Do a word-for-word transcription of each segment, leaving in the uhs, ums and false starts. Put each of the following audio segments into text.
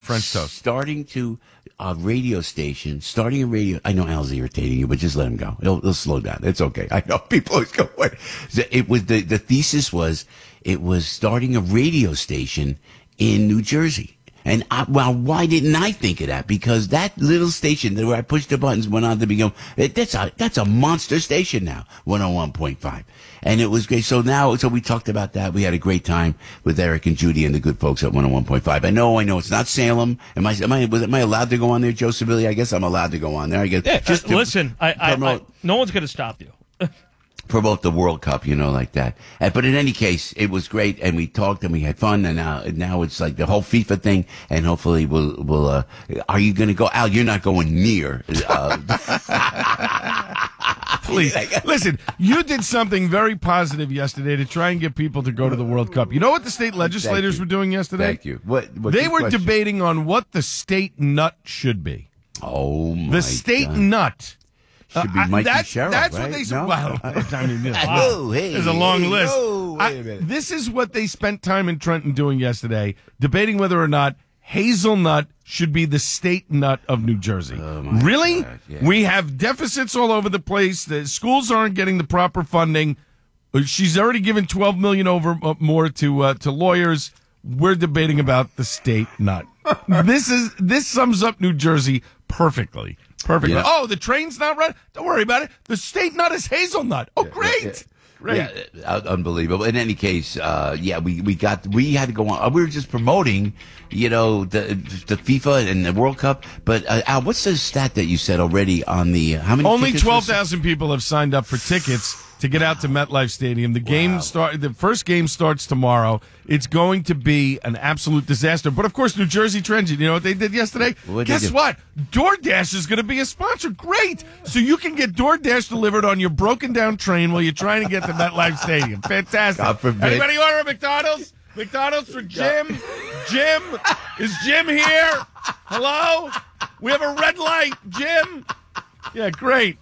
French toast. Starting to a radio station, starting a radio. I know Al's irritating you, but just let him go. He'll, he'll slow down. It's okay. I know people always go. What? It was the the thesis was it was starting a radio station in New Jersey. And I, well, why didn't I think of that? Because that little station where I pushed the buttons went on to become it, that's a that's a monster station now, one oh one point five, and it was great. So now, so we talked about that. We had a great time with Eric and Judy and the good folks at one oh one point five. I know, I know, it's not Salem. Am I am I was am I allowed to go on there, Joe Sibilli? I guess I'm allowed to go on there. I guess yeah, just uh, listen. I, I, I no one's going to stop you. Promote the World Cup, you know, like that. Uh, but in any case, it was great, and we talked and we had fun, and now now it's like the whole FIFA thing, and hopefully we'll we'll. Uh, are you going to go, Al? You're not going near. Uh, Please listen. You did something very positive yesterday to try and get people to go to the World Cup. You know what the state legislators were doing yesterday? Thank you. What? They were question? debating on what the state nut should be. Oh my! The state God. nut. Should be Mikey uh, Sherrill, That's right? what they said. No? Wow. I mean, wow. Oh, hey, There's a long hey, list. no, wait a I, minute. this is what they spent time in Trenton doing yesterday, debating whether or not hazelnut should be the state nut of New Jersey. Oh my really? God, yeah. We have deficits all over the place. The schools aren't getting the proper funding. She's already given twelve million dollars over uh, more to uh, to lawyers. We're debating about the state nut. This is this sums up New Jersey perfectly. Perfect. Yeah. Oh, the train's not running? Don't worry about it. The state nut is hazelnut. Oh, great. Yeah, Great. Yeah, uh, unbelievable. In any case, uh, yeah, we, we got, we had to go on. We were just promoting, you know, the the FIFA and the World Cup. But, uh, Al, what's the stat that you said already on the, how many Only tickets twelve was- thousand people have signed up for tickets to get out to MetLife Stadium. The game Wow. start. The first game starts tomorrow. It's going to be an absolute disaster. But of course, New Jersey Transit. You know what they did yesterday? What'd they Guess do? what? DoorDash is going to be a sponsor. Great. So you can get DoorDash delivered on your broken down train while you're trying to get to MetLife Stadium. Fantastic. God forbid. Anybody order a McDonald's? McDonald's for Jim. Jim, is Jim here? Hello. We have a red light. Jim. Yeah, great.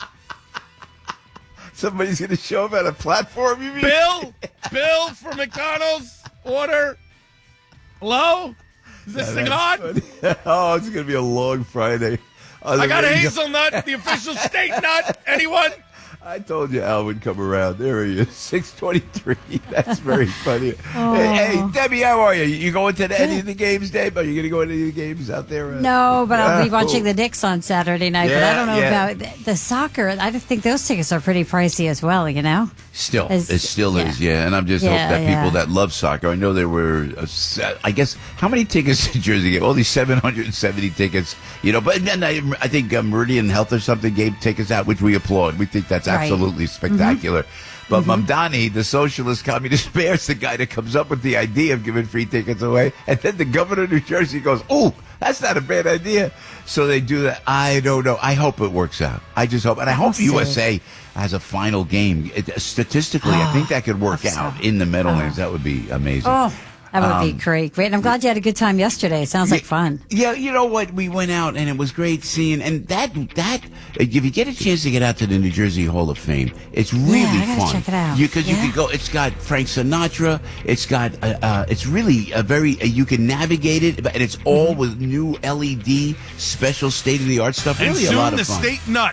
Somebody's going to show up at a platform, you mean? Bill, Bill for McDonald's order. Hello? Is this thing on? Oh, it's going to be a long Friday. I got a hazelnut, the official state nut. Anyone? I told you Al would come around. There he is, six twenty-three. That's very funny. Oh. Hey, hey, Debbie, how are you? You going to the, any of the games, Deb? Are you going to go to any of the games out there? Uh, No, but I'll be uh, watching the Knicks on Saturday night. but I Yeah, don't know yeah. about the, the soccer. I just think those tickets are pretty pricey as well, you know? Still, Is- it still yeah. is, yeah. And I'm just Yeah, hoping that people yeah. that love soccer, I know there were, uh, se- I guess, how many tickets did Jersey get? All these seven hundred seventy tickets, you know. But then I, I think uh, Meridian Health or something gave tickets out, which we applaud. We think that's Right. absolutely spectacular. But Mamdani, the socialist communist mayor, is the guy that comes up with the idea of giving free tickets away. And then the governor of New Jersey goes, oh, that's not a bad idea. So they do that. I don't know. I hope it works out. I just hope. And I hope We'll see. U S A has a final game. It, statistically, I think that could work Hope so. out in the Meadowlands. That would be amazing. Oh, that would Um, be great. Great. And I'm glad you had a good time yesterday. It sounds like fun. Yeah, you know what? We went out and it was great seeing, and that that if you get a chance to get out to the New Jersey Hall of Fame, it's really I gotta fun. check it out. Because you, Yeah? can go. It's got Frank Sinatra. It's got. Uh, uh, it's really a very. Uh, you can navigate it, but- and it's all Mm-hmm. with new L E D, special state of the art stuff. And Really soon a lot the of fun. state nut.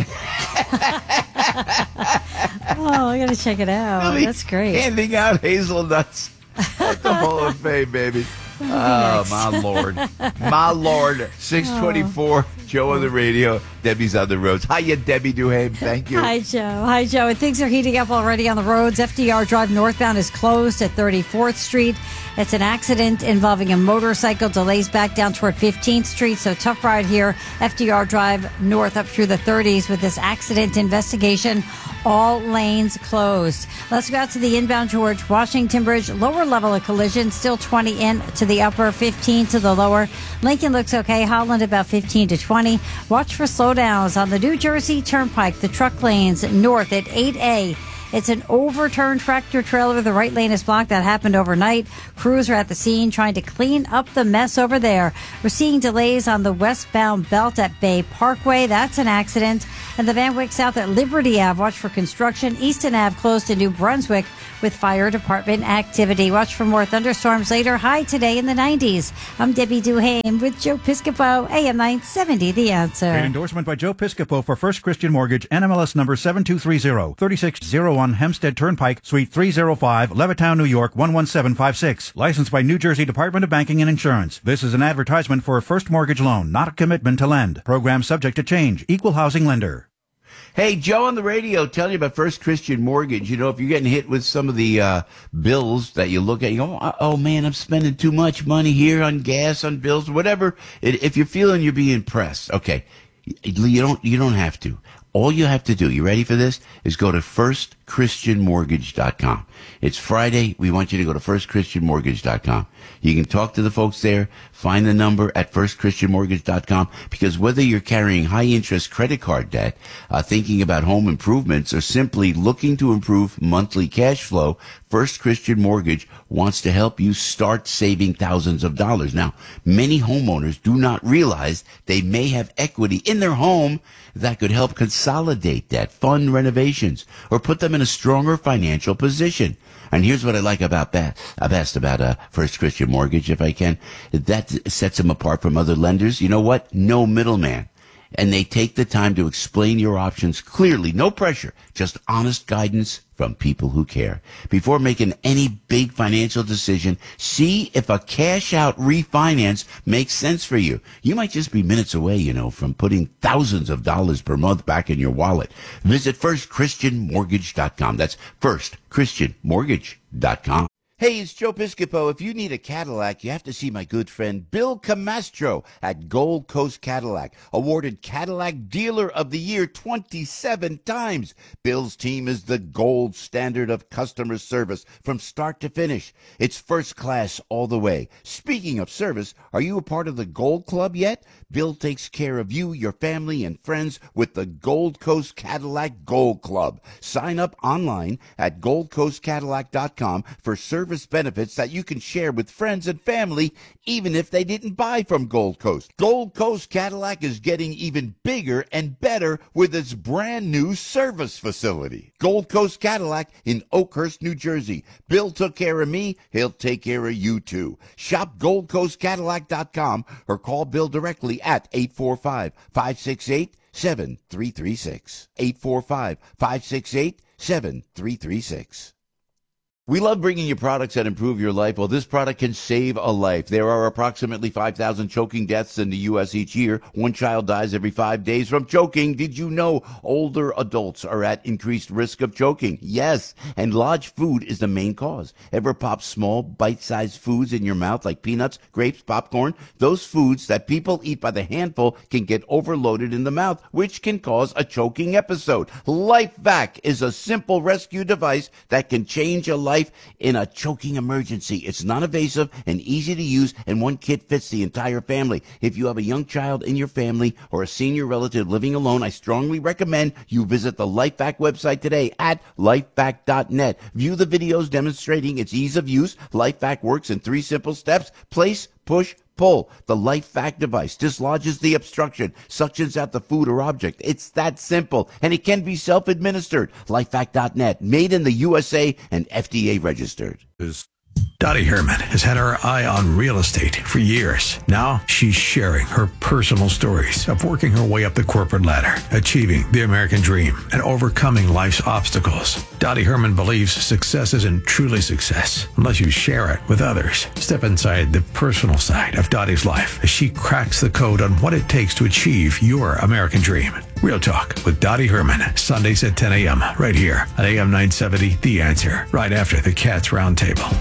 Oh, I got to check it out. Really That's great. Handing out hazelnuts at the Hall of Fame, baby. Oh, my Lord. My Lord. six twenty-four, Joe on the radio. Debbie's on the roads. Hiya, Debbie Duhame. Thank you. Hi, Joe. Hi, Joe. And things are heating up already on the roads. F D R Drive northbound is closed at thirty-fourth Street. It's an accident involving a motorcycle. Delays back down toward fifteenth Street. So tough ride here. F D R Drive north up through the thirties with this accident investigation. All lanes closed. Let's go out to the inbound George Washington Bridge. Lower level of collision. Still twenty in to the upper, fifteen to the lower. Lincoln looks okay. Holland about fifteen to twenty. Watch for slowdowns on the New Jersey Turnpike. The truck lanes north at eight A It's an overturned tractor trailer. The right lane is blocked. That happened overnight. Crews are at the scene trying to clean up the mess over there. We're seeing delays on the westbound belt at Bay Parkway. That's an accident. And the Van Wyck South at Liberty Ave. Watch for construction. Easton Ave closed to New Brunswick with fire department activity. Watch for more thunderstorms later. High today in the nineties. I'm Debbie Duhame with Joe Piscopo, A M nine seventy, The Answer. An endorsement by Joe Piscopo for First Christian Mortgage, N M L S number seven two three zero, thirty-six oh one Hempstead Turnpike, Suite three oh five, Levittown, New York, one one seven five six. Licensed by New Jersey Department of Banking and Insurance. This is an advertisement for a first mortgage loan, not a commitment to lend. Program subject to change. Equal housing lender. Hey, Joe on the radio telling you about First Christian Mortgage. You know, if you're getting hit with some of the uh, bills that you look at, you go, oh, oh, man, I'm spending too much money here on gas, on bills, whatever. If you're feeling you're being pressed, okay, you don't, you don't have to. All you have to do, you ready for this, is go to first christian mortgage dot com. It's Friday. We want you to go to first christian mortgage dot com. You can talk to the folks there, find the number at first christian mortgage dot com, because whether you're carrying high-interest credit card debt, uh, thinking about home improvements, or simply looking to improve monthly cash flow, First Christian Mortgage wants to help you start saving thousands of dollars. Now, many homeowners do not realize they may have equity in their home that could help consolidate debt, fund renovations, or put them in a stronger financial position. And here's what I like about that. I've asked about uh, First Christian Mortgage, if I can. That sets them apart from other lenders. You know what? No middleman. And they take the time to explain your options clearly. No pressure, just honest guidance from people who care. Before making any big financial decision, see if a cash-out refinance makes sense for you. You might just be minutes away, you know, from putting thousands of dollars per month back in your wallet. Visit first christian mortgage dot com. That's first christian mortgage dot com. Hey, it's Joe Piscopo. If you need a Cadillac, you have to see my good friend Bill Camastro at Gold Coast Cadillac, awarded Cadillac Dealer of the Year twenty-seven times. Bill's team is the gold standard of customer service from start to finish. It's first class all the way. Speaking of service, are you a part of the Gold Club yet? Bill takes care of you, your family, and friends with the Gold Coast Cadillac Gold Club. Sign up online at gold coast cadillac dot com for service benefits that you can share with friends and family, even if they didn't buy from Gold Coast. Gold Coast Cadillac is getting even bigger and better with its brand new service facility. Gold Coast Cadillac in Oakhurst, New Jersey. Bill took care of me. He'll take care of you too. Shop gold coast cadillac dot com or call Bill directly at eight four five, five six eight, seven three three six. eight four five, five six eight, seven three three six. We love bringing you products that improve your life. Well, this product can save a life. There are approximately five thousand choking deaths in the U S each year. One child dies every five days from choking. Did you know older adults are at increased risk of choking? Yes, and large food is the main cause. Ever pop small, bite-sized foods in your mouth like peanuts, grapes, popcorn? Those foods that people eat by the handful can get overloaded in the mouth, which can cause a choking episode. LifeVac is a simple rescue device that can change a life in a choking emergency. It's non-invasive and easy to use, and one kit fits the entire family. If you have a young child in your family or a senior relative living alone, I strongly recommend you visit the LifeVac website today at lifevac dot net. View the videos demonstrating its ease of use. LifeVac works in three simple steps: place, push, pull. The LifeVac device dislodges the obstruction, suctions out the food or object. It's that simple, and it can be self-administered. lifevac dot net, made in the U S A and F D A registered. Dottie Herman has had her eye on real estate for years. Now she's sharing her personal stories of working her way up the corporate ladder, achieving the American dream, and overcoming life's obstacles. Dottie Herman believes success isn't truly success unless you share it with others. Step inside the personal side of Dottie's life as she cracks the code on what it takes to achieve your American dream. Real Talk with Dottie Herman, Sundays at ten a.m. right here on A M nine seventy, The Answer, right after the Cats Roundtable.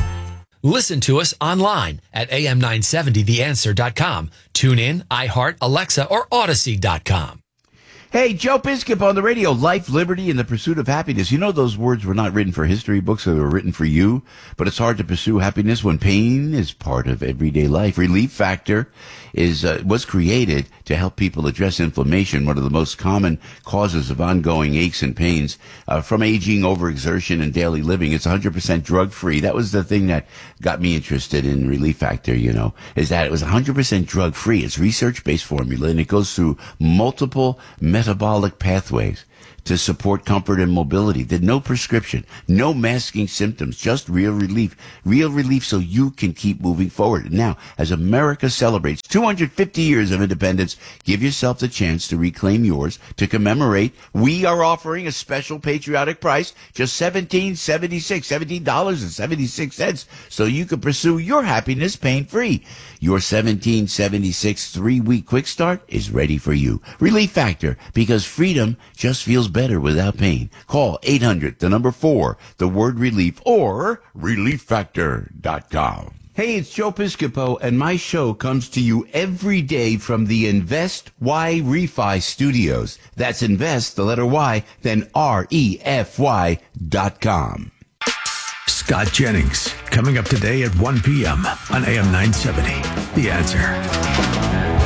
Listen to us online at A M nine seventy the answer dot com. Tune in, iHeart, Alexa, or Odyssey dot com. Hey, Joe Piscopo on the radio. Life, liberty, and the pursuit of happiness. You know those words were not written for history books, they were written for you. But it's hard to pursue happiness when pain is part of everyday life. Relief Factor is uh, was created to help people address inflammation, one of the most common causes of ongoing aches and pains uh, from aging, overexertion, and daily living. It's one hundred percent drug-free. That was the thing that got me interested in Relief Factor, you know, is that it was one hundred percent drug-free. It's research-based formula, and it goes through multiple metabolic pathways to support comfort and mobility. There's no prescription, no masking symptoms, just real relief. Real relief so you can keep moving forward. Now, as America celebrates two hundred fifty years of independence, give yourself the chance to reclaim yours. To commemorate, we are offering a special patriotic price, just seventeen seventy-six, seventeen dollars and seventy-six cents, so you can pursue your happiness pain-free. Your seventeen seventy-six three-week quick start is ready for you. Relief Factor, because freedom just feels better without pain. Call eight hundred, the number four, the word relief, or relief factor dot com. Hey, it's Joe Piscopo, and my show comes to you every day from the Invest Y Refi Studios. That's Invest, the letter Y, then R E F Y dot com. Scott Jennings, coming up today at one p.m. on A M nine seventy. The Answer.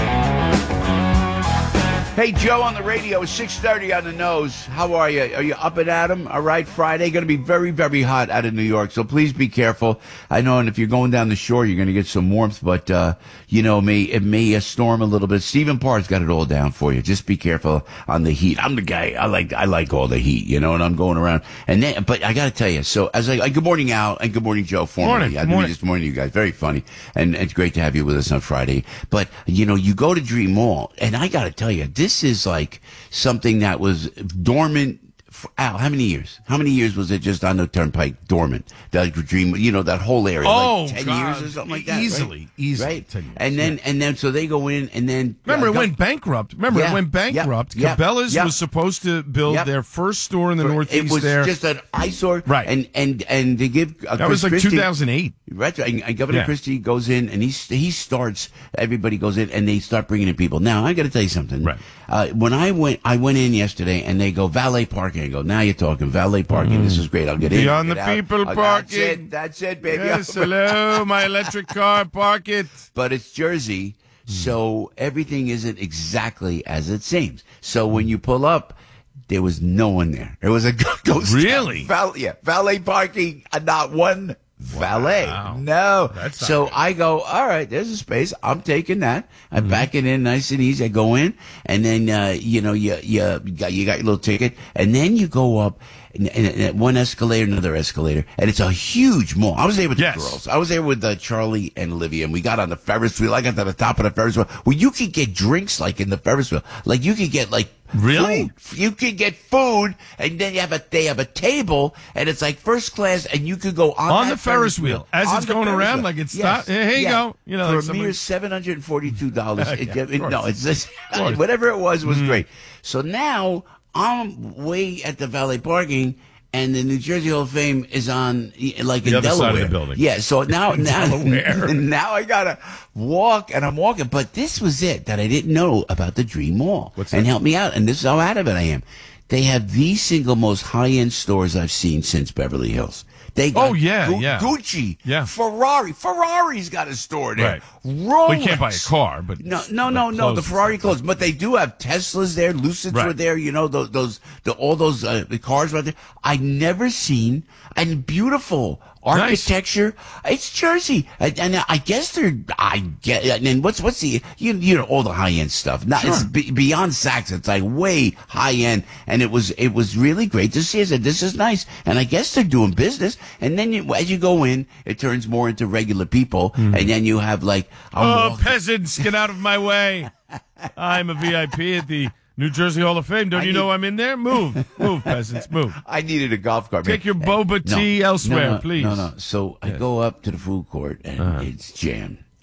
Hey, Joe on the radio, it's six thirty on the nose. How are you? Are you up and at 'em? All right, Friday, going to be very, very hot out of New York, so please be careful. I know, and if you're going down the shore, you're going to get some warmth, but, uh, you know, may, it may uh, storm a little bit. Stephen Parr's got it all down for you. Just be careful on the heat. I'm the guy, I like I like all the heat, you know, and I'm going around. And then, but I got to tell you, so as I, uh, good morning, Al, and good morning, Joe, formerly. Morning, I good mean, morning. Just morning, you guys. Very funny. And it's great to have you with us on Friday. But, you know, you go to Dream Mall, and I got to tell you, this is like something that was dormant. For, Al, how many years? How many years was it just on the Turnpike dormant? That Dream, you know, that whole area. Oh, like ten God. years or something like that. Easily, right? easily Right? ten years, and then, yeah. and then, so they go in, and then. Remember, uh, it go- went bankrupt. Remember, Yeah, it went bankrupt. yep, yep, Cabela's yep. was supposed to build Yep. their first store in the for- Northeast It was there. just an eyesore. Right. And, and, and to give. Uh, that was Chris like Christie- two thousand eight. Right, and, and Governor Yeah. Christie goes in and he he starts. Everybody goes in and they start bringing in people. Now I got to tell you something. Right. Uh, when I went, I went in yesterday and they go valet parking. I go, now you're talking valet parking. This is great. I'll get in. Beyond get the out. people Uh, parking. That's it. That's it, baby. Yes, hello, my electric car, park it. But it's Jersey, so everything isn't exactly as it seems. So when you pull up, there was no one there. It was a ghost town. Really? Val- yeah, valet parking, uh, not one valet. Wow. No. That's not so good. I go, all right, there's a space. I'm taking that. I'm backing in nice and easy. I go in, and then, uh, you know, you, you, got, you got your little ticket, and then you go up, and, and, and one escalator, another escalator, and it's a huge mall. I was there with Yes. the girls. I was there with uh, Charlie and Olivia, and we got on the Ferris wheel. I got to the top of the Ferris wheel. Well, you could get drinks like in the Ferris wheel. Like you could get like Really? food. You could get food, and then you have a they have a table, and it's like first class, and you could go on, On that the Ferris wheel. As On it's the going Ferris around, wheel. like it's Yes. stop- here you Yes. go. You know, for like a somebody- mere seven hundred and forty-two dollars. Yeah, it, of it- course. no, it's just course. whatever it was was great. So now I'm way at the valet parking. And the New Jersey Hall of Fame is on, like, The in other Delaware. side of the building. Yeah, so now, now, Delaware. now I gotta walk, and I'm walking. But this was it that I didn't know about the Dream Mall. What's and that? help me out. And this is how out of it I am. They have the single most high-end stores I've seen since Beverly Hills. They got Oh, yeah, Gu- yeah. Gucci, Yeah. Ferrari. Ferrari's got a store there. Right. Rolex. Well, you can't buy a car, but No, it's no, like no, no. clothes The and Ferrari stuff. clothes, but they do have Teslas there. Lucids Right. were there. You know those, those, the, all those uh, the cars were there. I never seen and beautiful architecture. It's Jersey, and, and I guess they're. I get. And then what's what's the you you know all the high end stuff. Not it's be, beyond Saks. It's like way high end, and it was it was really great to see. I said this is nice, and I guess they're doing business. And then you, as you go in, it turns more into regular people, and then you have like I'm Oh, walking- peasants, get out of my way. I'm a V I P at the New Jersey Hall of Fame. Don't I you know need- I'm in there? Move. Move, peasants, move. I needed a golf cart. Take man. your boba No, tea elsewhere, no, no, please. No, no. So I go up to the food court and Uh-huh. it's jammed.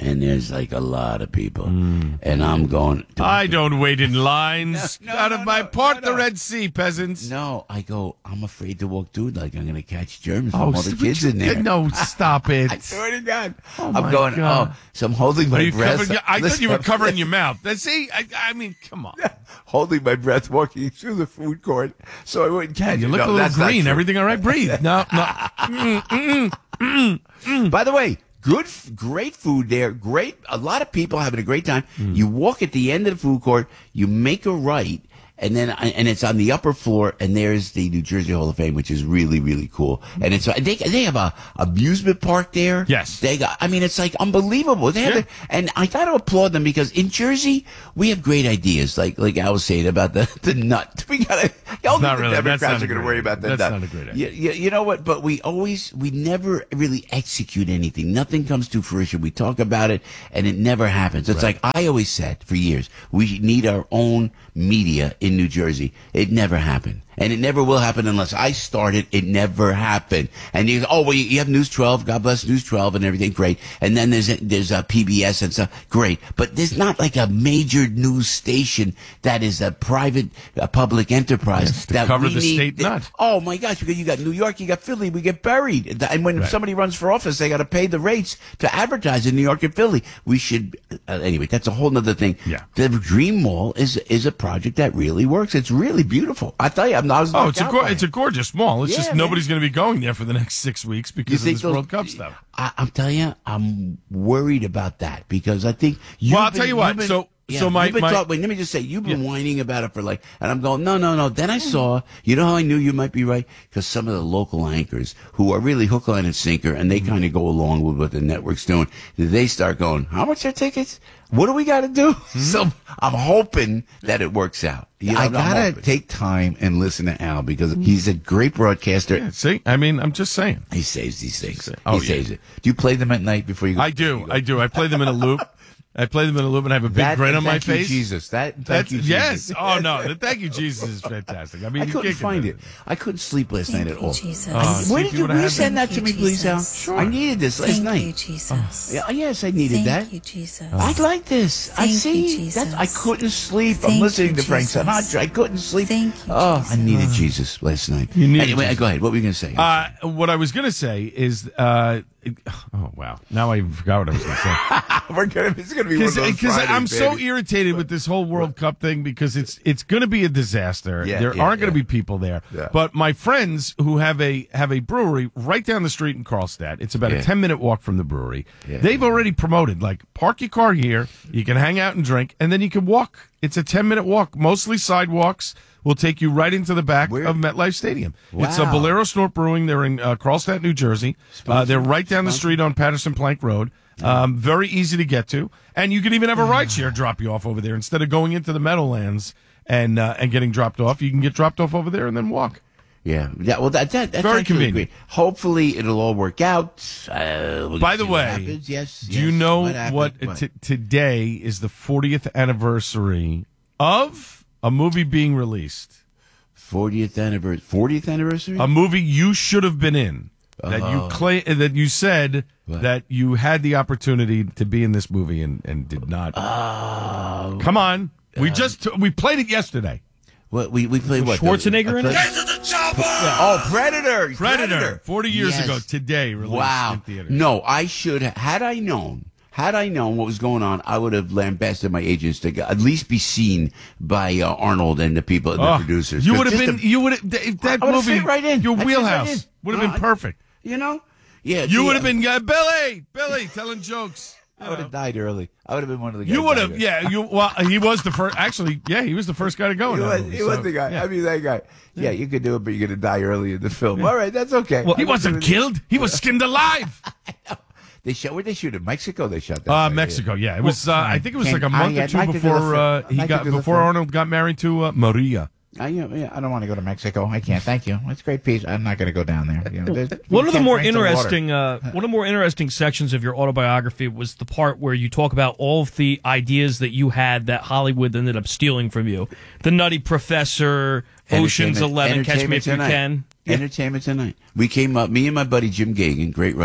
and there's like a lot of people, mm. and I'm going. I don't wait in lines. No, no, Out of no, my no, part no, no. the Red Sea, peasants. No, I go. I'm afraid to walk through. Like I'm going to catch germs from oh, all the kids in there. No, stop it. I swear to God. Oh I'm going. God. Oh, so I'm holding my breath. Your, I Listen, thought you were covering your mouth. See, I, I mean, come on. Holding my breath, walking through the food court, so I wouldn't catch. You it. look no, a little green. Everything all right? Breathe. No, no. Mm, mm, mm, mm. By the way. Good, great food there. Great. A lot of people having a great time. Mm. You walk at the end of the food court, you make a right, and then, and it's on the upper floor, and there's the New Jersey Hall of Fame, which is really, really cool. And it's, they, they have a amusement park there. Yes. They got, I mean, it's like unbelievable. They have, yeah. the, and I got to applaud them because in Jersey, we have great ideas. Like, like I was saying about the, the nut. We got to, all the really, Democrats are going to worry about that. That's nut. not a great idea. You, you, you know what? But we always, we never really execute anything. Nothing comes to fruition. We talk about it and it never happens. It's right. like I always said for years, we need our own media in New Jersey. It never happened. And it never will happen unless I start it. It never happened. And you go, oh, well, you have News twelve. God bless News twelve and everything. Great. And then there's there's a P B S and stuff. Great. But there's not like a major news station that is a private, a public enterprise yes, to that cover we the need. state nut. Oh my gosh! Because you got New York, you got Philly. We get buried. And when right. somebody runs for office, they got to pay the rates to advertise in New York and Philly. We should. Uh, anyway, that's a whole nother thing. Yeah. The Dream Mall is is a project that really works. It's really beautiful. I tell you, I'm not. I was oh, it's a go- it's a gorgeous mall. It's yeah, just nobody's going to be going there for the next six weeks because of this those, World Cup stuff. I, I'm telling you, I'm worried about that because I think. Well, I'll been, tell you what. Been, so. Yeah, so my, you've been my talk, wait, let me just say, you've been yeah. whining about it for like, and I'm going, no, no, no. Then I saw, you know how I knew you might be right? Because some of the local anchors who are really hook, line, and sinker, and they mm-hmm. kind of go along with what the network's doing, they start going, how much are tickets? What do we got to do? Mm-hmm. So I'm hoping that it works out. You know, I got to take time and listen to Al because he's a great broadcaster. Yeah, see, I mean, I'm just saying. He saves these things. Oh, he yeah. saves it. Do you play them at night before you go? I do. You go? I do. I play them in a loop. I play them in a loop and I have a big that, grin on my thank you, face. Jesus. That, thank That's, you, Jesus. Yes. Oh, no. The thank you, Jesus is fantastic. I mean, I you couldn't can't find it. it. I couldn't sleep last thank night at you, all. Jesus. Oh, Where did you, will you send that to me, please, Al? Sure. I needed this last thank night. You, Jesus. Oh. Yeah, yes, I needed thank that. Thank you, Jesus. Oh. I like this. Thank I see. you, Jesus. That's, I couldn't sleep. Thank I'm listening you, to Frank Jesus. Sinatra. I couldn't sleep. Thank you, oh, Jesus. I needed Jesus last night. You needed anyway, Jesus. Go ahead. What were you going to say? Uh, what I was going to say is, uh, oh wow! Now I forgot what I was going to say. We're gonna, it's going to be one of those because I'm Fridays, so baby. irritated with this whole World Cup thing because it's it's going to be a disaster. Yeah, there yeah, aren't going to yeah. be people there. Yeah. But my friends who have a have a brewery right down the street in Carlstadt, it's about Yeah. a ten minute walk from the brewery. Yeah. They've already promoted like park your car here, you can hang out and drink, and then you can walk. It's a ten minute walk, mostly sidewalks. Will take you right into the back Where? of MetLife Stadium. It's a Wow. Bolero Snort Brewing. They're in uh, Carlstadt, New Jersey. Uh, they're right down the street on Patterson Plank Road. Um, very easy to get to, and you can even have a rideshare drop you off over there instead of going into the Meadowlands and uh, and getting dropped off. You can get dropped off over there and then walk. Yeah, yeah. Well, that, that that's Very actually convenient. great. Hopefully, it'll all work out. Uh, we'll By the see what way, happens. yes. do yes. you know happened? what? T- today is the fortieth anniversary of a movie being released. fortieth anniversary. fortieth anniversary. A movie you should have been in. That you Oh. claim that you said What? that you had the opportunity to be in this movie and, and did not. Oh. Come on, we just we played it yesterday. What we we played what Schwarzenegger in it? Oh, Predator! Predator, forty years Yes. ago today, released Wow. in theaters. No, I should have. Had I known, had I known what was going on, I would have lambasted my agents to go- at least be seen by uh, Arnold and the people, the Oh, producers. You 'Cause would have just been. the- You would have that I would've movie fit right in. Your I'd fit right in. wheelhouse would have No, been I- perfect. You know? Yeah. You see, would have uh, been uh, Billy, Billy telling jokes. I would have died early. I would have been one of the guys. You would died have, yeah. You well, he was the first. Actually, yeah, he was the first guy to go. He in that was, movie, he was so, the guy. yeah. I mean, that guy. Yeah, you could do it, but you're going to die early in the film. All right, that's okay. Well, he wasn't killed. He was skinned alive. They shot. Where they shoot in Mexico? They shot that. Uh, right? Mexico, yeah. It was. Uh, I think it was Can- like a month I- or I'd two like to do the before film. uh, I'd he like to got do the before film. Arnold got married to uh, Maria. I, yeah, yeah, I don't want to go to Mexico. I can't. Thank you. It's a great piece. I'm not going to go down there. You know, there's- One we of the can't more drink the water. interesting, uh, one of the more interesting sections of your autobiography was the part where you talk about all of the ideas that you had that Hollywood ended up stealing from you. The Nutty Professor, Ocean's Entertainment- Eleven, Catch Me If You Entertainment Can. Entertainment Tonight. We came up, me and my buddy Jim Gagan, great writer,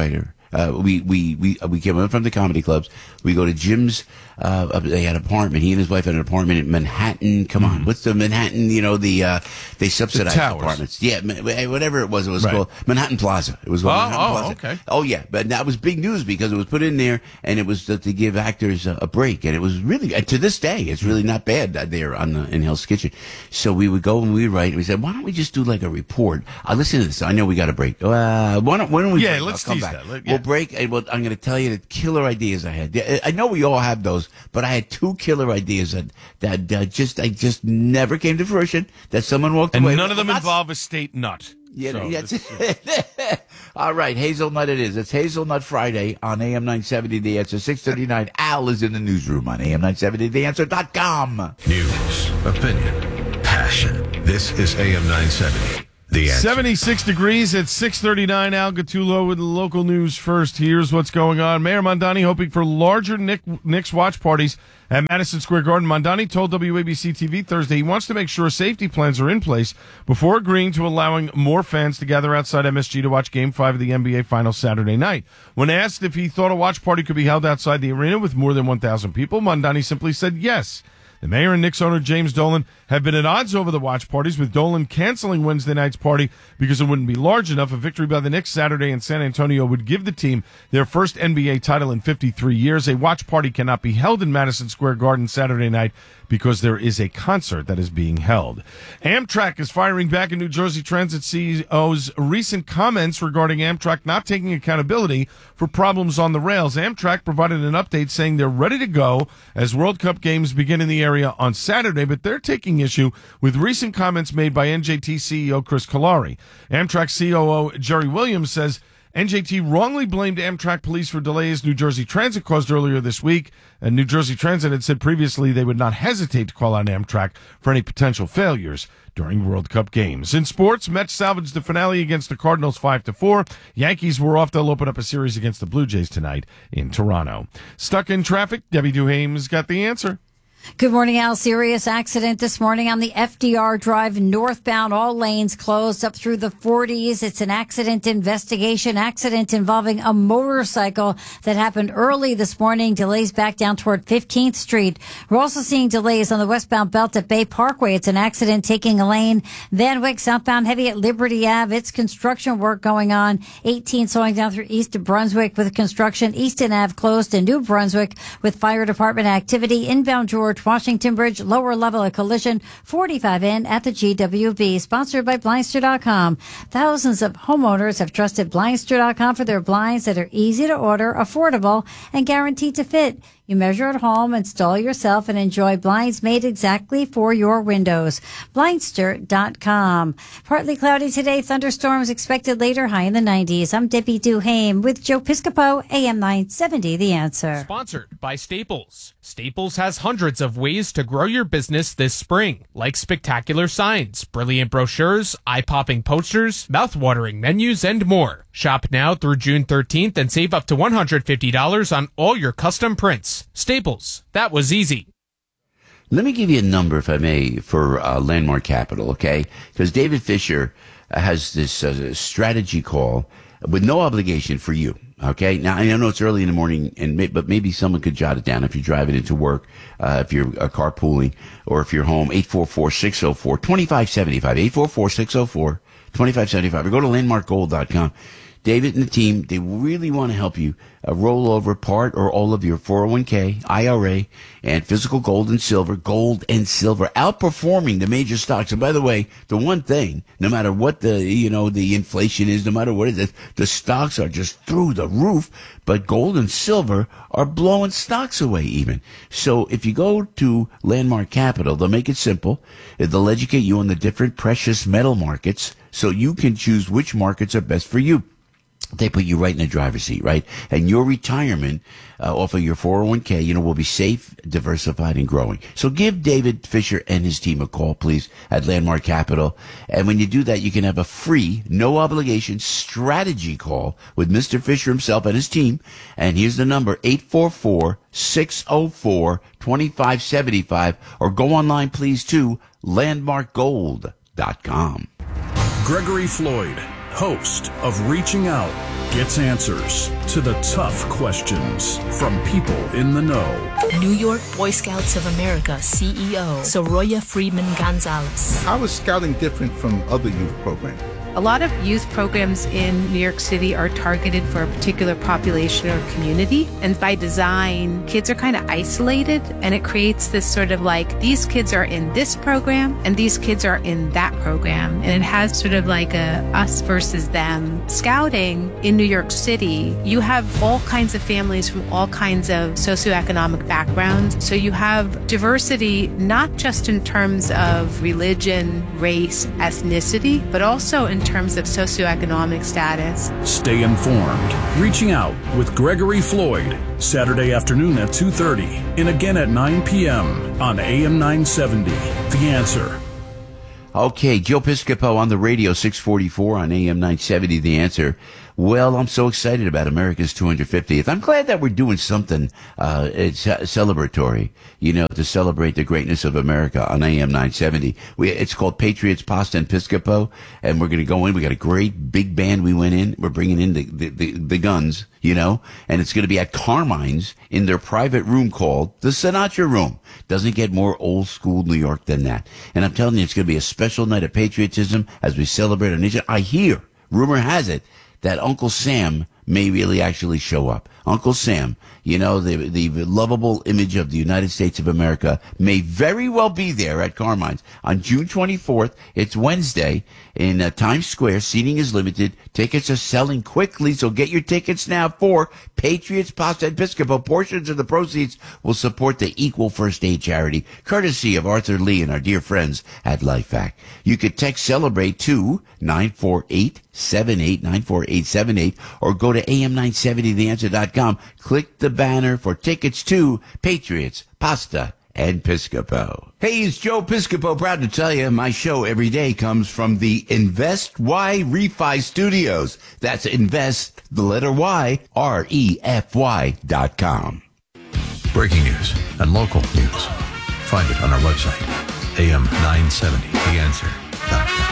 Uh, we, we, we, we came in from the comedy clubs. We go to Jim's, uh, they had an apartment. He and his wife had an apartment in Manhattan. Come on. What's the Manhattan, you know, the, uh, they subsidized towers. apartments. Yeah. ma- Whatever it was, it was Right. called Manhattan Plaza. It was called Oh, Manhattan oh, Plaza. okay. Oh, yeah. But that was big news because it was put in there and it was to, to give actors a, a break. And it was really, and to this day, it's really not bad there on the, in Hell's Kitchen. So we would go and we would write and we said, why don't we just do like a report? Uh, listen to this. I know we got a break. Uh, why don't, why don't we Yeah, break? let's I'll come tease back. that. Let- yeah. We'll break and we'll, I'm going to tell you the killer ideas I had. Yeah, I know we all have those, but I had two killer ideas that, that uh, just, I just never came to fruition that someone walked And away none with. of them I'm not- involve a state nut. Yeah, So yeah, this- that's- all right, Hazelnut it is. It's Hazelnut Friday on A M nine seventy The Answer. six thirty-nine. Al is in the newsroom on A M nine seventy the answer dot com. News, opinion, passion. This is A M nine seventy. The Answer. seventy-six degrees at six thirty-nine. Al Gattulo with the local news first. Here's what's going on. Mayor Mondani hoping for larger Nick, Knicks watch parties at Madison Square Garden. Mondani told W A B C T V Thursday he wants to make sure safety plans are in place before agreeing to allowing more fans to gather outside M S G to watch Game five of the N B A Finals Saturday night. When asked if he thought a watch party could be held outside the arena with more than one thousand people, Mondani simply said yes. The mayor and Knicks owner James Dolan have been at odds over the watch parties, with Dolan canceling Wednesday night's party because it wouldn't be large enough. A victory by the Knicks Saturday in San Antonio would give the team their first N B A title in fifty-three years. A watch party cannot be held in Madison Square Garden Saturday night because there is a concert that is being held. Amtrak is firing back at New Jersey Transit C E O's recent comments regarding Amtrak not taking accountability for problems on the rails. Amtrak provided an update saying they're ready to go as World Cup games begin in the area on Saturday, but they're taking issue with recent comments made by N J T C E O Chris Kalari. Amtrak C O O Jerry Williams says N J T wrongly blamed Amtrak police for delays New Jersey Transit caused earlier this week. And New Jersey Transit had said previously they would not hesitate to call on Amtrak for any potential failures during World Cup games. In sports, Mets salvaged the finale against the Cardinals five to four. Yankees were off. They'll open up a series against the Blue Jays tonight in Toronto. Stuck in traffic? Debbie Duhame's got the answer. Good morning, Al. Serious accident this morning on the F D R Drive northbound. All lanes closed up through the forties. It's an accident investigation. Accident involving a motorcycle that happened early this morning. Delays back down toward fifteenth Street. We're also seeing delays on the westbound belt at Bay Parkway. It's an accident taking a lane. Van Wyck southbound heavy at Liberty Ave. It's construction work going on. eighteen slowing down through East of Brunswick with construction. Easton Ave closed in New Brunswick with fire department activity. Inbound George Washington Bridge, lower level of collision, forty-five in at the G W B, sponsored by Blindster dot com. Thousands of homeowners have trusted Blindster dot com for their blinds that are easy to order, affordable, and guaranteed to fit. You measure at home, install yourself, and enjoy blinds made exactly for your windows. Blindster dot com. Partly cloudy today, thunderstorms expected later, high in the nineties. I'm Debbie Duhame with Joe Piscopo, A M nine seventy, The Answer. Sponsored by Staples. Staples has hundreds of ways to grow your business this spring, like spectacular signs, brilliant brochures, eye-popping posters, mouth-watering menus, and more. Shop now through June thirteenth and save up to one hundred fifty dollars on all your custom prints. Staples. That was easy. Let me give you a number, if I may, for uh, Landmark Capital, okay? Because David Fisher uh, has this uh, strategy call with no obligation for you, okay? Now, I know it's early in the morning, and may, but maybe someone could jot it down if you're driving into work, uh, if you're uh, carpooling, or if you're home, eight four four, six oh four, two five seven five, eight four four, six oh four, two five seven five, or go to landmark gold dot com. David and the team, they really want to help you uh, roll over part or all of your four oh one k, I R A, and physical gold and silver, gold and silver, outperforming the major stocks. And by the way, the one thing, no matter what the, you know, the inflation is, no matter what it is, the stocks are just through the roof, but gold and silver are blowing stocks away even. So if you go to Landmark Capital, they'll make it simple. They'll educate you on the different precious metal markets so you can choose which markets are best for you. They put you right in the driver's seat, right? And your retirement uh, off of your four oh one k, you know, will be safe, diversified, and growing. So give David Fisher and his team a call, please, at Landmark Capital. And when you do that, you can have a free, no obligation strategy call with Mister Fisher himself and his team. And here's the number, eight four four, six oh four, two five seven five. Or go online, please, to landmark gold dot com. Gregory Floyd, host of Reaching Out gets answers to the tough questions from people in the know. New York Boy Scouts of America C E O Soroya Friedman Gonzalez. How is scouting different from other youth programs? A lot of youth programs in New York City are targeted for a particular population or community. And by design, kids are kind of isolated, and it creates this sort of like, these kids are in this program and these kids are in that program. And it has sort of like a us versus them. Scouting in New York City, you have all kinds of families from all kinds of socioeconomic backgrounds. So you have diversity, not just in terms of religion, race, ethnicity, but also in terms of socioeconomic status. Stay informed. Reaching Out with Gregory Floyd, Saturday afternoon at two thirty and again at nine p.m. on A M nine seventy. The Answer. Okay, Joe Piscopo on the radio, six forty-four on A M nine seventy, The Answer. Well, I'm so excited about America's two hundred fiftieth. I'm glad that we're doing something uh it's celebratory, you know, to celebrate the greatness of America on A M nine seventy. We, it's called Patriots, Pasta, and Piscopo, and we're going to go in. We got a great big band we went in. We're bringing in the, the, the, the guns, you know, and it's going to be at Carmine's in their private room called the Sinatra Room. Doesn't get more old school New York than that. And I'm telling you, it's going to be a special night of patriotism as we celebrate our nation. I hear, rumor has it, that Uncle Sam may really actually show up. Uncle Sam, you know, the the lovable image of the United States of America, may very well be there at Carmine's on June twenty-fourth. It's Wednesday in uh, Times Square. Seating is limited. Tickets are selling quickly, so get your tickets now for Patriots, Pasta, and Piscopo. Portions of the proceeds will support the Equal First Aid charity, courtesy of Arthur Lee and our dear friends at LifeVac. You could text CELEBRATE to nine four eight seven eight, nine four eight seven eight, or go to A M nine seventy the answer dot com. Click the banner for tickets to Patriots, Pasta, and Piscopo. Hey, it's Joe Piscopo, proud to tell you my show every day comes from the Invest Y Refi Studios. That's Invest, the letter Y, R E F Y dot com. Breaking news and local news. Find it on our website, A M nine seventy the answer dot com.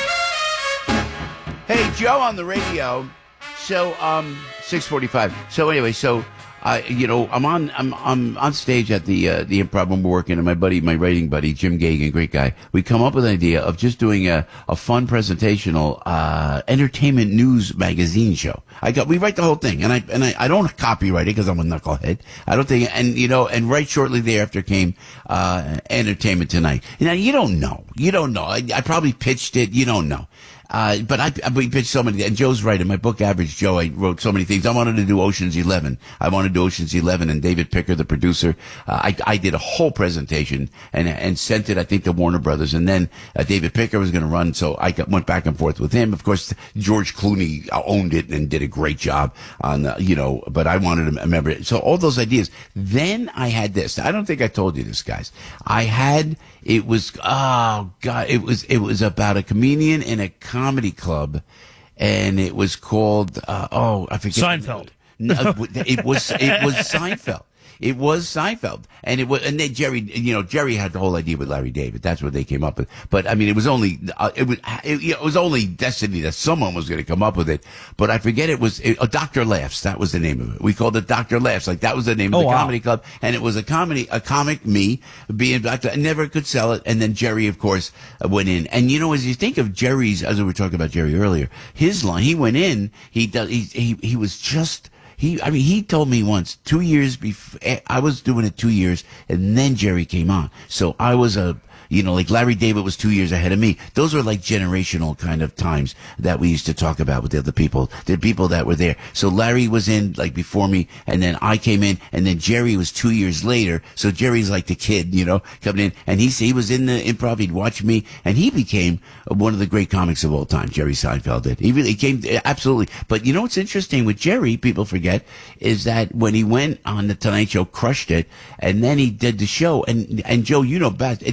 Hey, Joe on the radio. So, um, six forty-five. So anyway, so, I, you know, I'm on, I'm, I'm on stage at the, uh, the Improv when we're working, and my buddy, my writing buddy, Jim Gagan, great guy. We come up with an idea of just doing a, a fun presentational, uh, entertainment news magazine show. I got, we write the whole thing, and I, and I, I don't copyright it because I'm a knucklehead. I don't think, and, you know, and right shortly thereafter came, uh, Entertainment Tonight. Now, you don't know. You don't know. I, I probably pitched it. You don't know. Uh, but I, I we pitched so many, and Joe's right. In my book, Average Joe, I wrote so many things. I wanted to do Ocean's Eleven. I wanted to do Ocean's Eleven, and David Picker, the producer, uh, I, I did a whole presentation and, and sent it, I think, to Warner Brothers. And then, uh, David Picker was going to run, so I got, went back and forth with him. Of course, George Clooney owned it and did a great job on, uh, you know, but I wanted to remember it. So all those ideas. Then I had this. I don't think I told you this, guys. I had, it was, oh God, it was, it was about a comedian in a comedy club, and it was called uh, oh I forget Seinfeld. No, it was it was Seinfeld. It was Seinfeld, and it was, and then Jerry, you know, Jerry had the whole idea with Larry David. That's what they came up with. But I mean, it was only, uh, it was, it, it was only destiny that someone was going to come up with it. But I forget it was, it, uh, Doctor Laughs. That was the name of it. We called it Doctor Laughs. Like that was the name of oh, the wow. comedy club. And it was a comedy, a comic, me being Doctor. I never could sell it. And then Jerry, of course, uh, went in. And you know, as you think of Jerry's, as we were talking about Jerry earlier, his line, he went in, he does, he, he, he was just, He, I mean, he told me once, two years before, I was doing it two years, and then Jerry came on. So I was a, you know, like Larry David was two years ahead of me. Those were like generational kind of times that we used to talk about with the other people, the people that were there. So Larry was in like before me, and then I came in, and then Jerry was two years later. So Jerry's like the kid, you know, coming in, and he, he was in the Improv. He'd watch me, and he became one of the great comics of all time. Jerry Seinfeld did. He really came, absolutely. But you know what's interesting with Jerry, people forget, is that when he went on the Tonight Show, crushed it, and then he did the show, and, and Joe, you know best, it didn't work.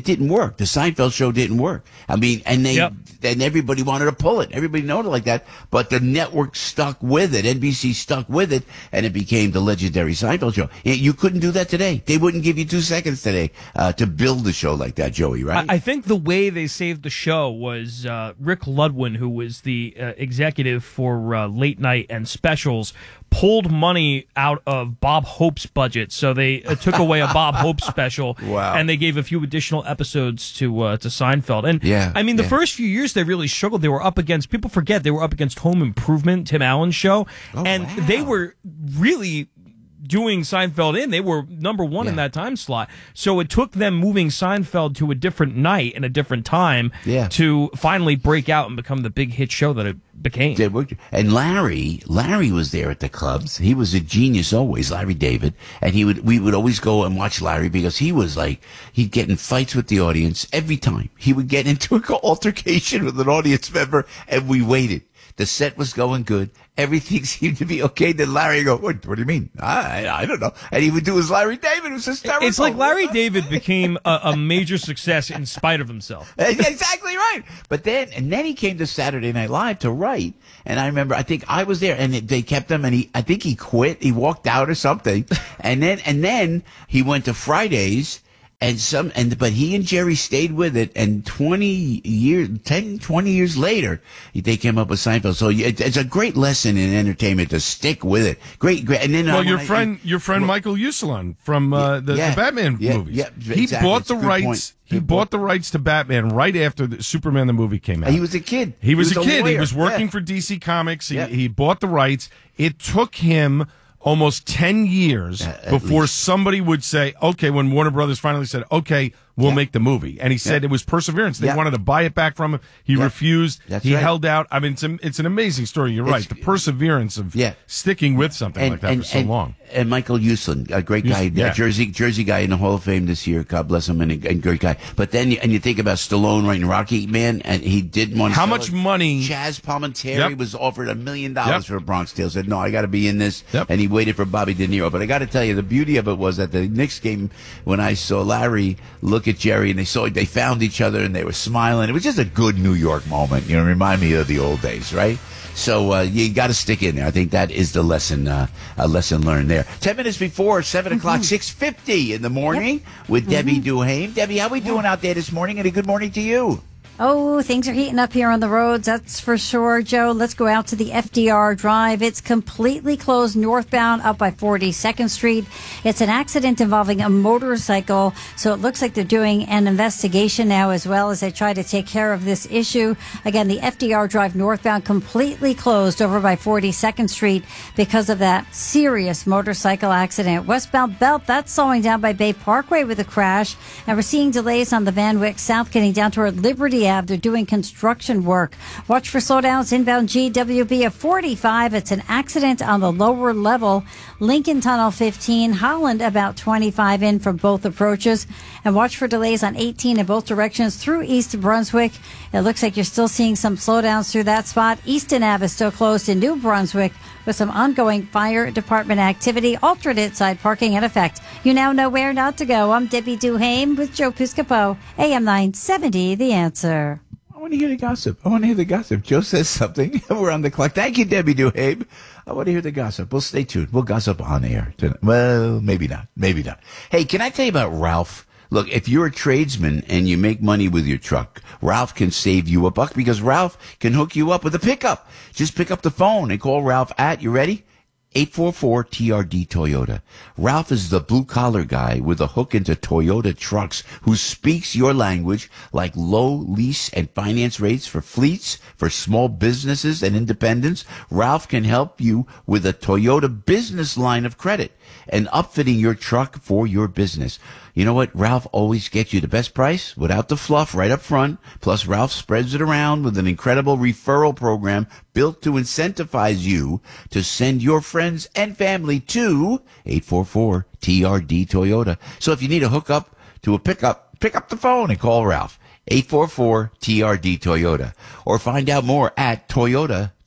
work. The Seinfeld show didn't work. I mean, and they, Yep. and everybody wanted to pull it. Everybody known it like that. But the network stuck with it. N B C stuck with it, and it became the legendary Seinfeld show. You couldn't do that today. They wouldn't give you two seconds today uh, to build a show like that, Joey, right? I, I think the way they saved the show was uh, Rick Ludwin, who was the uh, executive for uh, late night and specials, pulled money out of Bob Hope's budget. So they uh, took away a Bob Hope special, Wow. and they gave a few additional episodes to uh, to Seinfeld. And Yeah, I mean, the yeah. first few years they really struggled. They were up against, people forget, they were up against Home Improvement, Tim Allen's show, Oh, and wow. they were really doing Seinfeld in. They were number one in Yeah. that time slot. So it took them moving Seinfeld to a different night and a different time Yeah. to finally break out and become the big hit show that it became. They worked- And Larry, Larry was there at the clubs. He was a genius always, Larry David. And he would, we would always go and watch Larry because he was like, he'd get in fights with the audience every time. He would get into an altercation with an audience member, and we waited. The set was going good. Everything seemed to be okay. Then Larry would go, what, what do you mean? I, I don't know. And he would do his Larry David. It was hysterical. It's like Larry David became a, a major success in spite of himself. Exactly right. But then, and then he came to Saturday Night Live to write. And I remember, I think I was there, and they kept him, and he, I think he quit. He walked out or something. And then, and then he went to Fridays. And some, and, but he and Jerry stayed with it, and twenty years, ten, twenty years later, they came up with Seinfeld. So it, it's a great lesson in entertainment to stick with it. Great, great. And then, Well, uh, your when I- friend, your friend well, Michael Usulon from uh, the, yeah, the Batman yeah, movies. yeah, he exactly. bought It's the a good rights. point. He Good bought point. the rights to Batman right after the Superman the movie came out. He was a kid. He was, a kid. He lawyer. was working Yeah. for D C Comics. He, Yeah. he bought the rights. It took him almost ten years Uh, at before least. somebody would say, okay, when Warner Brothers finally said, okay, we'll Yeah. make the movie. And he said Yeah. it was perseverance. They Yeah. wanted to buy it back from him. He Yeah. refused. That's he right. held out. I mean, it's, a, it's an amazing story. You're right. It's- The perseverance of Yeah. sticking with something like that for so and, long. And Michael Uslin, a great guy, Us- yeah. a Jersey Jersey guy in the Hall of Fame this year. God bless him, and a, and great guy. But then, you, and you think about Stallone writing Rocky, man, and he didn't want to. How sell much it. money- Chaz Palminteri Yep. was offered a million dollars Yep. for Bronx Tale. Said no, I got to be in this, Yep. and he waited for Bobby De Niro. But I got to tell you, the beauty of it was that the Knicks game, when I saw Larry look at Jerry, and they saw they found each other, and they were smiling. It was just a good New York moment. You know, remind me of the old days, right? So uh, you got to stick in there. I think that is the lesson, uh, a lesson learned there. Ten minutes before seven o'clock, six fifty in the morning with Debbie Duhame. Debbie, how we doing out there this morning? And a good morning to you. Oh, things are heating up here on the roads, that's for sure, Joe. Let's go out to the F D R Drive. It's completely closed northbound up by forty-second Street. It's an accident involving a motorcycle, so it looks like they're doing an investigation now as well as they try to take care of this issue. Again, the F D R Drive northbound completely closed over by forty-second Street because of that serious motorcycle accident. Westbound Belt, that's slowing down by Bay Parkway with a crash, and we're seeing delays on the Van Wyck South getting down toward Liberty Ave. They're doing construction work. Watch for slowdowns inbound G W B at forty-five. It's an accident on the lower level. Lincoln Tunnel fifteen, Holland about twenty-five in from both approaches. And watch for delays on eighteen in both directions through East Brunswick. It looks like you're still seeing some slowdowns through that spot. Easton Ave is still closed in New Brunswick with some ongoing fire department activity. Alternate side parking in effect. You now know where not to go. I'm Debbie Duhame with Joe Piscopo, A M nine seventy, The Answer. I want to hear the gossip. I want to hear the gossip. Joe says something. We're on the clock. Thank you, Debbie Duhame. I want to hear the gossip. Well, stay tuned. We'll gossip on air tonight. Well, maybe not. Maybe not. Hey, can I tell you about Ralph? Look, if you're a tradesman and you make money with your truck, Ralph can save you a buck because Ralph can hook you up with a pickup. Just pick up the phone and call Ralph at, you ready? eight four four T R D Toyota. Ralph is the blue-collar guy with a hook into Toyota trucks who speaks your language, like low lease and finance rates for fleets, for small businesses and independents. Ralph can help you with a Toyota business line of credit and upfitting your truck for your business. You know what? Ralph always gets you the best price without the fluff right up front. Plus, Ralph spreads it around with an incredible referral program built to incentivize you to send your friends and family to eight four four T R D Toyota. So if you need a hookup to a pickup, pick up the phone and call Ralph. eight four four T R D Toyota. Or find out more at Toyota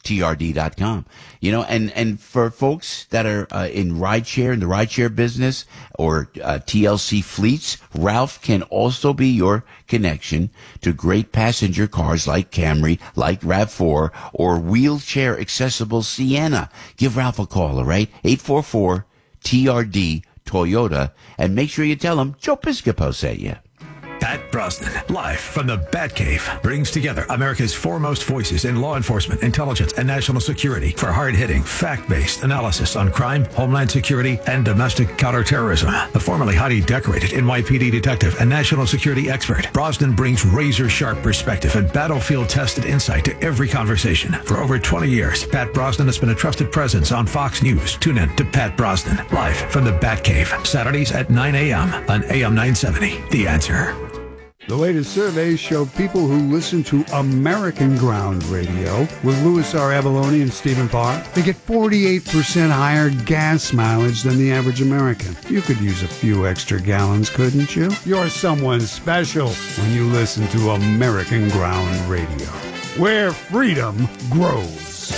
T R D dot com. You know, and, and for folks that are uh, in rideshare, in the rideshare business, or uh, T L C fleets, Ralph can also be your connection to great passenger cars like Camry, like RAV four, or wheelchair accessible Sienna. Give Ralph a call, all right? eight four four T R D Toyota, and make sure you tell him Joe Piscopo sent you. Pat Brosnan, live from the Batcave, brings together America's foremost voices in law enforcement, intelligence, and national security for hard-hitting, fact-based analysis on crime, homeland security, and domestic counterterrorism. A formerly highly decorated N Y P D detective and national security expert, Brosnan brings razor-sharp perspective and battlefield-tested insight to every conversation. For over twenty years, Pat Brosnan has been a trusted presence on Fox News. Tune in to Pat Brosnan, live from the Batcave, Saturdays at nine a.m. on A M nine seventy. The Answer. The latest surveys show people who listen to American Ground Radio with Louis R. Avalone and Stephen Parr, they get forty-eight percent higher gas mileage than the average American. You could use a few extra gallons, couldn't you? You're someone special when you listen to American Ground Radio, where freedom grows.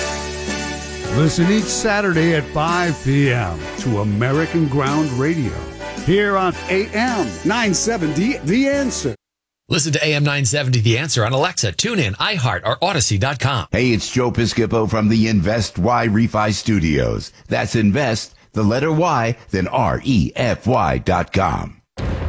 Listen each Saturday at five p.m. to American Ground Radio, here on A M nine seventy, The Answer. Listen to A M nine seventy The Answer on Alexa, TuneIn, iHeart, or Odyssey dot com. Hey, it's Joe Piscopo from the Invest Y Refi Studios. That's Invest, the letter Y, then R E F Y dot com.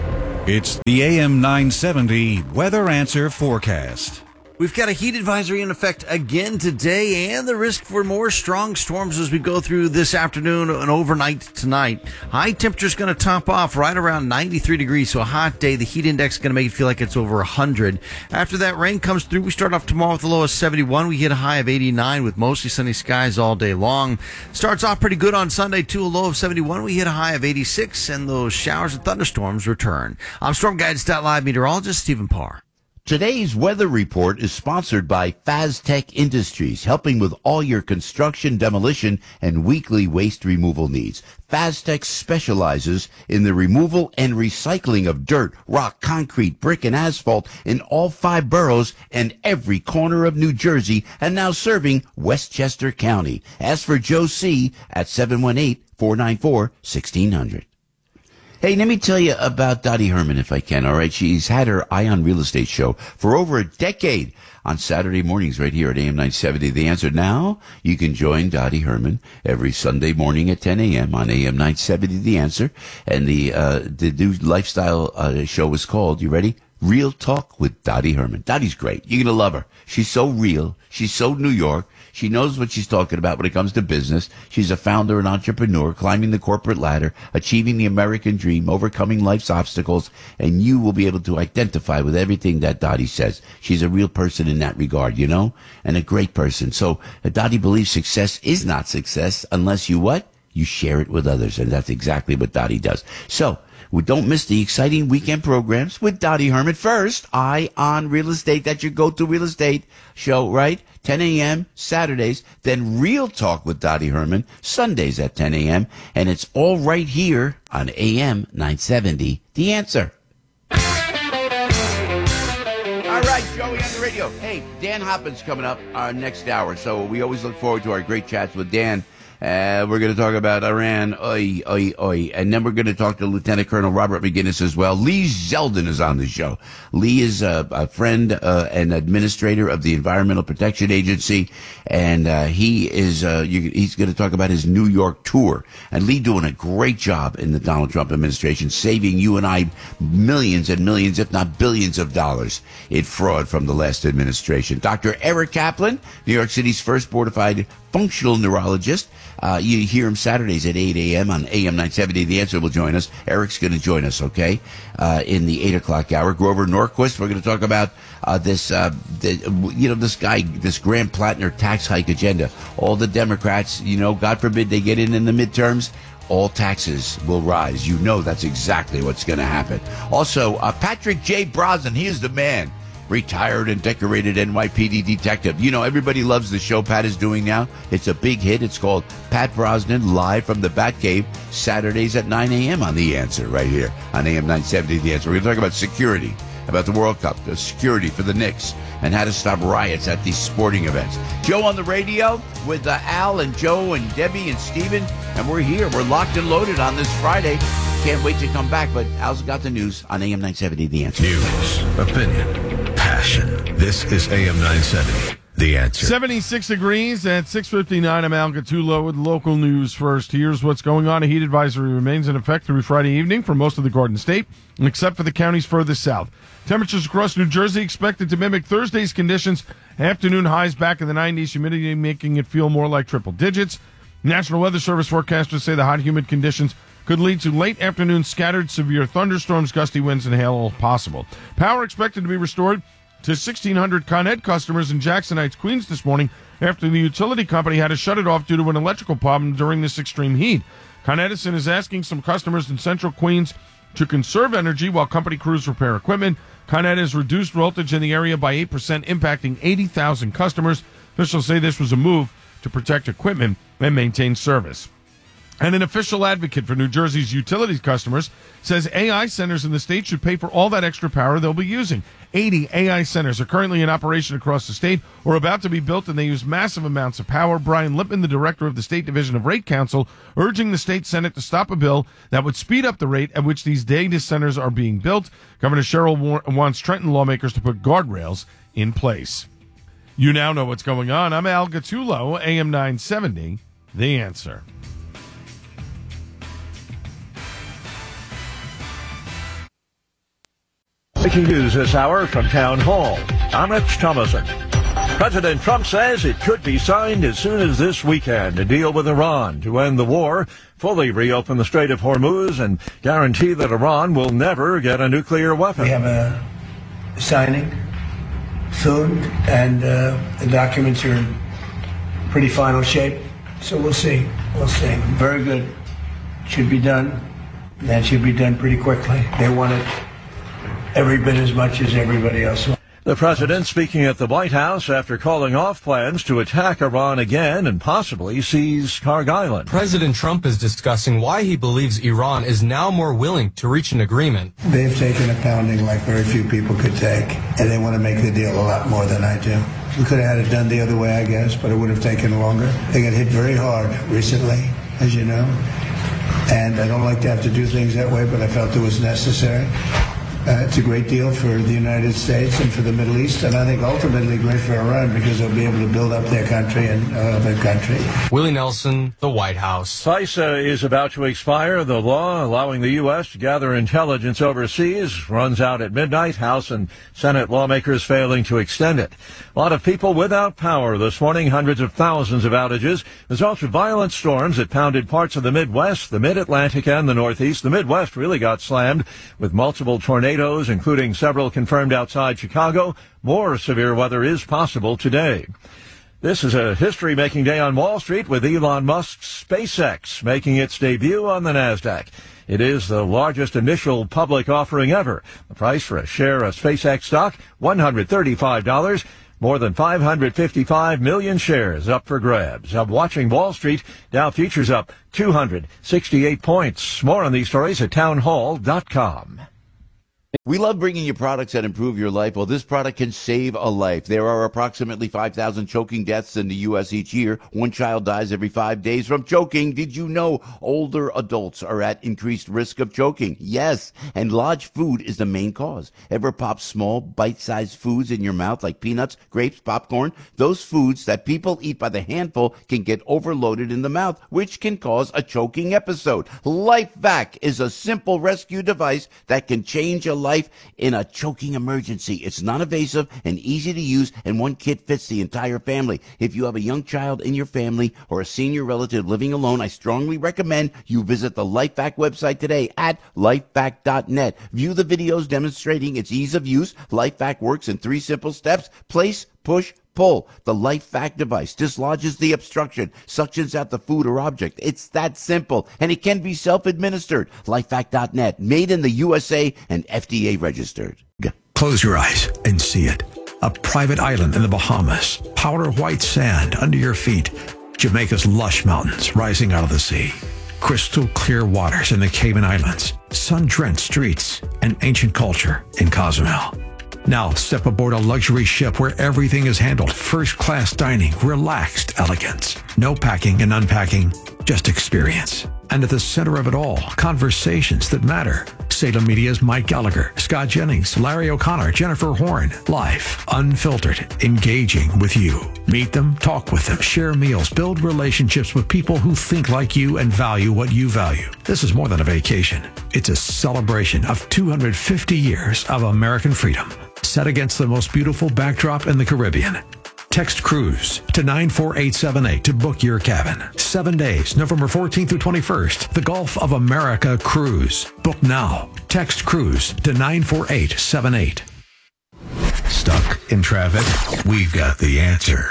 It's the A M nine seventy Weather Answer Forecast. We've got a heat advisory in effect again today, and the risk for more strong storms as we go through this afternoon and overnight tonight. High temperature is going to top off right around ninety-three degrees, so a hot day. The heat index is going to make it feel like it's over one hundred. After that rain comes through, we start off tomorrow with a low of seventy-one. We hit a high of eighty-nine with mostly sunny skies all day long. Starts off pretty good on Sunday, too, a low of seventy-one. We hit a high of eighty-six, and those showers and thunderstorms return. I'm Storm Guidance dot live meteorologist Stephen Parr. Today's weather report is sponsored by Faztech Industries, helping with all your construction, demolition, and weekly waste removal needs. Faztech specializes in the removal and recycling of dirt, rock, concrete, brick, and asphalt in all five boroughs and every corner of New Jersey, and now serving Westchester County. Ask for Joe C. at seven one eight, four nine four, one six zero zero. Hey, let me tell you about Dottie Herman, if I can, all right? She's had her Eye on Real Estate show for over a decade on Saturday mornings right here at A M nine seventy. The Answer. Now, you can join Dottie Herman every Sunday morning at ten a.m. on A M nine seventy. The Answer. And the uh, the new lifestyle uh, show is called, you ready? Real Talk with Dottie Herman. Dottie's great. You're going to love her. She's so real. She's so New York. She knows what she's talking about when it comes to business. She's a founder and entrepreneur, climbing the corporate ladder, achieving the American dream, overcoming life's obstacles, and you will be able to identify with everything that Dottie says. She's a real person in that regard, you know, and a great person. So uh, Dottie believes success is not success unless you what? You share it with others, and that's exactly what Dottie does. So, well, don't miss the exciting weekend programs with Dottie Herman. First, Eye on Real Estate. That's your go-to real estate show, right? ten a.m. Saturdays. Then Real Talk with Dottie Herman, Sundays at ten a.m. And it's all right here on A M nine seventy. The Answer. All right, Joey on the radio. Hey, Dan Hoppin's coming up our next hour. So we always look forward to our great chats with Dan. Uh, we're going to talk about Iran, oi, oi, oi. And then we're going to talk to Lieutenant Colonel Robert McGinnis as well. Lee Zeldin is on the show. Lee is a, a friend uh, and administrator of the Environmental Protection Agency, and uh, he is uh, you, he's going to talk about his New York tour. And Lee doing a great job in the Donald Trump administration, saving you and I millions and millions, if not billions of dollars in fraud from the last administration. Doctor Eric Kaplan, New York City's first board-certified functional neurologist. Uh, you hear him Saturdays at eight a.m. on A M nine seventy. The Answer will join us. Eric's going to join us, okay, uh, in the eight o'clock hour. Grover Norquist, we're going to talk about uh, this, uh, the, you know, this guy, this Graham Plattner tax hike agenda. All the Democrats, you know, God forbid they get in in the midterms, all taxes will rise. You know that's exactly what's going to happen. Also, uh, Patrick J. Brosnan, he is the man. Retired and decorated N Y P D detective. You know, everybody loves the show Pat is doing now. It's a big hit. It's called Pat Brosnan Live from the Batcave, Saturdays at nine a.m. on The Answer, right here on A M nine seventy. The Answer. We're going to talk about security. about the World Cup, the security for the Knicks, and how to stop riots at these sporting events. Joe on the radio with uh, Al and Joe and Debbie and Steven, and we're here. We're locked and loaded on this Friday. Can't wait to come back, but Al's got the news on A M nine seventy, The Answer. News, opinion, passion. This is A M nine seventy, The Answer. seventy-six degrees at six fifty-nine. I'm Al Gattulo with local news first. Here's what's going on. A heat advisory remains in effect through Friday evening for most of the Garden State, except for the counties furthest south. Temperatures across New Jersey expected to mimic Thursday's conditions. Afternoon highs back in the nineties, humidity making it feel more like triple digits. National Weather Service forecasters say the hot, humid conditions could lead to late afternoon scattered severe thunderstorms, gusty winds, and hail possible. Power expected to be restored to sixteen hundred Con Ed customers in Jackson Heights, Queens this morning after the utility company had to shut it off due to an electrical problem during this extreme heat. Con Edison is asking some customers in central Queens to conserve energy while company crews repair equipment. Con Ed has reduced voltage in the area by eight percent, impacting eighty thousand customers. Officials say this was a move to protect equipment and maintain service. And an official advocate for New Jersey's utilities customers says A I centers in the state should pay for all that extra power they'll be using. eighty A I centers are currently in operation across the state or about to be built, and they use massive amounts of power. Brian Lippman, the director of the State Division of Rate Counsel, urging the state Senate to stop a bill that would speed up the rate at which these data centers are being built. Governor Sherrill wa- wants Trenton lawmakers to put guardrails in place. You now know what's going on. I'm Al Gattulo, A M nine seventy, The Answer. Breaking news this hour from Town Hall. I'm Rich Thomason. President Trump says it could be signed as soon as this weekend, a deal with Iran to end the war, fully reopen the Strait of Hormuz, and guarantee that Iran will never get a nuclear weapon. We have a signing soon, and uh, the documents are in pretty final shape, so we'll see. We'll see. Very good. Should be done. That should be done pretty quickly. They want it every bit as much as everybody else. The president speaking at the White House after calling off plans to attack Iran again and possibly seize Kharg Island. President Trump is discussing why he believes Iran is now more willing to reach an agreement. They've taken a pounding like very few people could take, and they want to make the deal a lot more than I do. We could have had it done the other way, I guess, but it would have taken longer. They got hit very hard recently, as you know, and I don't like to have to do things that way, but I felt it was necessary. Uh, it's a great deal for the United States and for the Middle East, and I think ultimately great for Iran because they'll be able to build up their country and uh, their country. Willie Nelson, the White House. FISA is about to expire. The law allowing the U S to gather intelligence overseas runs out at midnight. House and Senate lawmakers failing to extend it. A lot of people without power this morning, hundreds of thousands of outages. Result of violent storms that pounded parts of the Midwest, the Mid-Atlantic, and the Northeast. The Midwest really got slammed with multiple tornadoes, including several confirmed outside Chicago. More severe weather is possible today. This is a history-making day on Wall Street with Elon Musk's SpaceX making its debut on the NASDAQ. It is the largest initial public offering ever. The price for a share of SpaceX stock, one hundred thirty-five dollars. More than five hundred fifty-five million shares up for grabs. I'm watching Wall Street. Dow futures up two hundred sixty-eight points. More on these stories at townhall dot com. We love bringing you products that improve your life. Well, this product can save a life. There are approximately five thousand choking deaths in the U S each year. One child dies every five days from choking. Did you know older adults are at increased risk of choking? Yes, and large food is the main cause. Ever pop small, bite-sized foods in your mouth like peanuts, grapes, popcorn? Those foods that people eat by the handful can get overloaded in the mouth, which can cause a choking episode. LifeVac is a simple rescue device that can change a life in a choking emergency. It's non-invasive and easy to use, and one kit fits the entire family. If you have a young child in your family or a senior relative living alone, I strongly recommend you visit the LifeVac website today at lifevac dot net. View the videos demonstrating its ease of use. LifeVac works in three simple steps: place, push, pull. The LifeVac device dislodges the obstruction, suctions out the food or object. It's that simple, and it can be self-administered. lifevac dot net, made in the U S A and F D A registered. Close your eyes and see it. A private island in the Bahamas, powder white sand under your feet, Jamaica's lush mountains rising out of the sea. crystal clear waters in the Cayman Islands, sun-drenched streets, and ancient culture in Cozumel. Now step aboard a luxury ship where everything is handled first-class dining, relaxed elegance. No packing and unpacking, just experience. And at the center of it all, conversations that matter. Salem Media's Mike Gallagher, Scott Jennings, Larry O'Connor, Jennifer Horn. Live, unfiltered, engaging with you. Meet them, talk with them, share meals, build relationships with people who think like you and value what you value. This is more than a vacation. It's a celebration of two hundred fifty years of American freedom, set against the most beautiful backdrop in the Caribbean. Text cruise to nine four eight seven eight to book your cabin. Seven days, November fourteenth through twenty-first. The Gulf of America Cruise. Book now. Text cruise to nine four eight seven eight. Stuck in traffic? We've got the answer.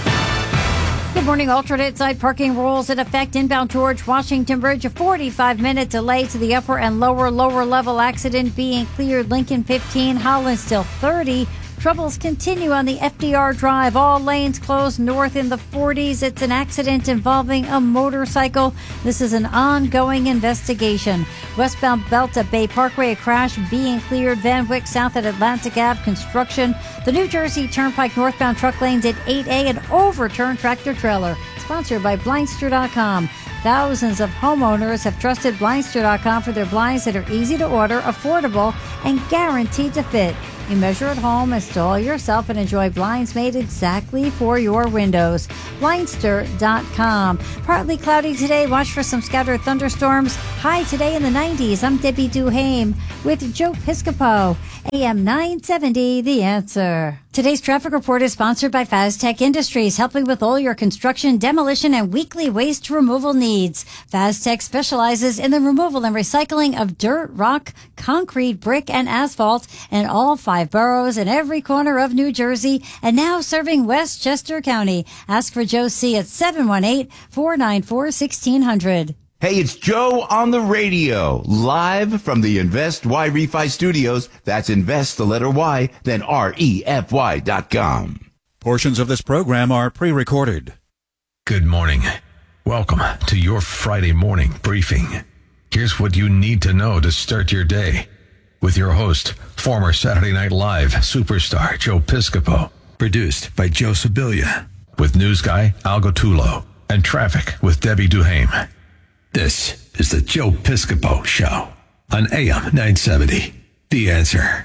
Good morning. Alternate side parking rules in effect inbound George Washington Bridge. A forty-five minute delay to the upper and lower, lower level accident being cleared. Lincoln fifteen, Holland still thirty. Troubles continue on the F D R Drive. All lanes closed north in the forties. It's an accident involving a motorcycle. This is an ongoing investigation. Westbound Belta Bay Parkway, a crash being cleared. Van Wyck south at Atlantic Avenue, construction. The New Jersey Turnpike northbound truck lanes at eight A, an overturned tractor trailer. Sponsored by Blindster dot com. Thousands of homeowners have trusted Blindster dot com for their blinds that are easy to order, affordable, and guaranteed to fit. You measure at home, install yourself, and enjoy blinds made exactly for your windows. Blindster dot com. Partly cloudy today. Watch for some scattered thunderstorms. High today in the nineties. I'm Debbie Duhame with Joe Piscopo. A M nine seventy, The Answer. Today's traffic report is sponsored by Faztech Industries, helping with all your construction, demolition, and weekly waste removal needs. Faztech specializes in the removal and recycling of dirt, rock, concrete, brick, and asphalt in all five boroughs and every corner of New Jersey, and now serving Westchester County. Ask for Joe C. at seven one eight, four nine four, one six zero zero. Hey, it's Joe on the radio, live from the Invest Y Refi Studios. That's invest, the letter Y, then R E F Y dot com. Portions of this program are pre-recorded. Good morning. Welcome to your Friday morning briefing. Here's what you need to know to start your day. With your host, former Saturday Night Live superstar Joe Piscopo. Produced by Joe Sibilia. With news guy Al Gottulo. And traffic with Debbie Duhame. This is the Joe Piscopo Show on A M nine seventy. The Answer.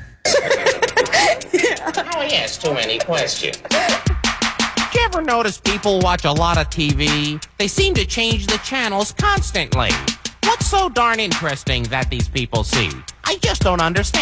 Oh, he asks too many questions. Did you ever notice people watch a lot of T V? They seem to change the channels constantly. What's so darn interesting that these people see? I just don't understand.